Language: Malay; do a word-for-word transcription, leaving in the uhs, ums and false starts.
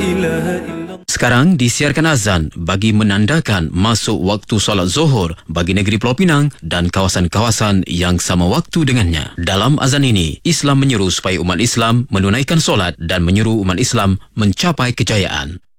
ilaha illallah. Sekarang disiarkan azan bagi menandakan masuk waktu solat Zuhur bagi negeri Pulau Pinang dan kawasan-kawasan yang sama waktu dengannya. Dalam azan ini, Islam menyeru supaya umat Islam menunaikan solat dan menyeru umat Islam mencapai kejayaan.